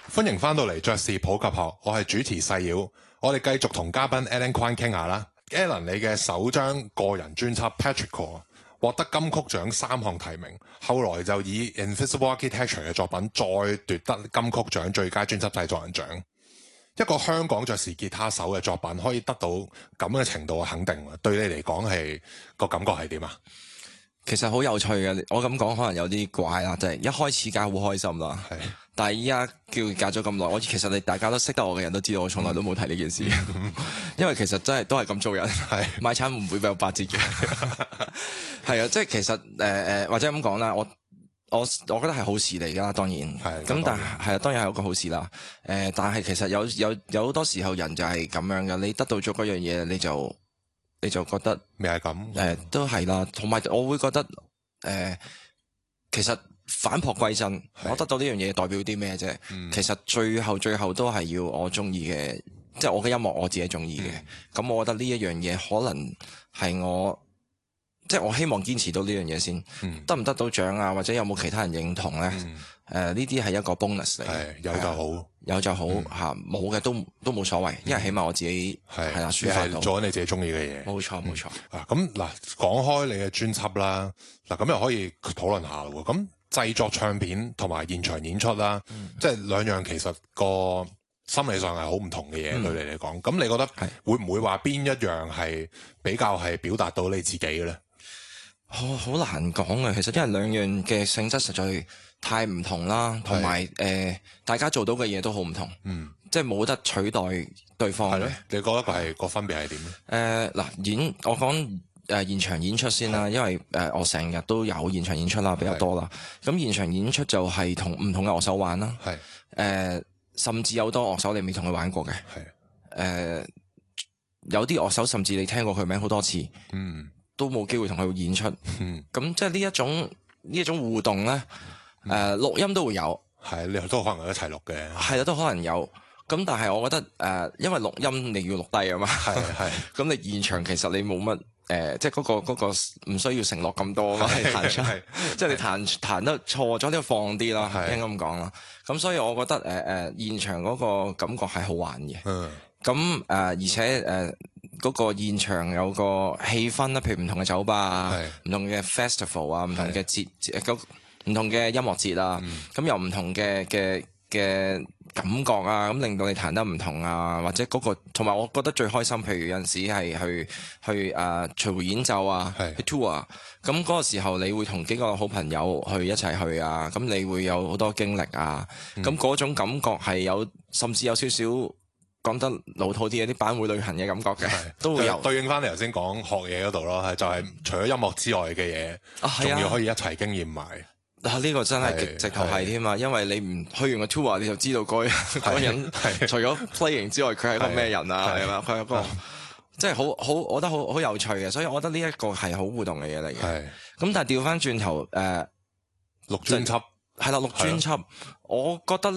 歡迎翻到嚟爵士普及學，我係主持細妖，我哋繼續同嘉賓 Alan Kwan 傾下啦。Alan， 你嘅首張個人專輯 Petrichor 獲得金曲獎3項提名，後來就以 Invisible Architecture 嘅作品再奪得金曲獎最佳專輯製作人獎。一個香港爵士吉他手嘅作品可以得到咁嘅程度嘅肯定，對你嚟講係個感覺係點啊？ 其實好有趣嘅，我咁講可能有啲怪啦，就係一開始梗係好開心啦。係，但係依家叫隔咗咁耐，其實大家都識得我嘅人都知道，我從來都冇提呢件事。因為其實真係都係咁做人，買產唔會俾我8折嘅。係啊，即係其實或者咁講啦，我覺得係好事嚟㗎，當然。係。咁但係當然係一個好事啦。但係其實有好多時候人就係咁樣嘅，你得到咗嗰樣嘢你就覺得未係咁， 都係啦，同埋我會覺得其實返璞歸真，我得到呢樣嘢代表啲咩啫？其實最後都係要我中意嘅，即係我嘅音樂我自己中意嘅。咁我覺得呢一樣嘢可能係即係我希望堅持到呢樣嘢先，得唔得到獎啊，或者有冇其他人認同咧？呢啲係一個 bonus 嚟， 有就好， 有就好吓，冇嘅都冇所謂，因為起碼我自己係啦，抒發到做緊你自己中意嘅嘢。 冇錯冇錯。 咁嗱，講開你嘅專輯啦，嗱咁又可以討論下咯。咁製作唱片同埋現場演出啦，即係兩樣其實個心理上係好唔同嘅嘢對你嚟講。咁你覺得會唔會話邊一樣係比較係表達到你自己嘅咧？ 好難講啊！其實因為兩樣嘅性質實在太唔同啦，同埋大家做到嘅嘢都好唔同，即係冇得取代對方。係咧，你覺得個分別係點咧？ 嗱，我講現場演出先啦，因為我成日都有現場演出啦，比較多啦。咁現場演出就係同唔同嘅樂手玩啦，甚至有多樂手你未同佢玩過嘅，有啲樂手甚至你聽過佢名好多次，都冇機會同佢演出，咁即係呢一種互動咧，錄音都會有， 你都可能一齊錄嘅， 係啦，都可能有。咁但係我覺得因為錄音你要錄低啊嘛，咁你現場其實你冇乜即係嗰個唔需要承諾咁多嘛，彈出，即係你彈得錯咗，你要放啲啦，應該咁講啦。咁所以我覺得現場嗰個感覺係好玩嘅，咁而且嗰個現場有個氣氛啦，譬如唔同嘅酒吧啊，唔同嘅 festival 啊，唔同嘅唔同嘅音樂節啊，咁有唔同嘅感覺啊，咁令到你彈得唔同啊，或者嗰個同埋我覺得最開心，譬如有陣時係去巡迴演奏啊，去 tour 啊，咁嗰個時候你會同幾個好朋友一齊去啊，咁你會有好多經歷啊，咁嗰種感覺係甚至有少少講得老土啲，啲班會旅行嘅感覺嘅，都會有對應翻你頭先講學嘢嗰度咯，就係除咗音樂之外嘅嘢，仲要可以一齊經驗埋。 呢個真係直頭係添啊！因為你唔去完個 tour，你就知道嗰個人除咗 playing 之外，佢係一個咩人啊？係嘛？佢係一個即係好，我覺得好有趣嘅，所以我覺得呢一個係好互動嘅嘢嚟嘅。咁但係調翻轉頭， 錄專輯係啦，錄專輯，我覺得。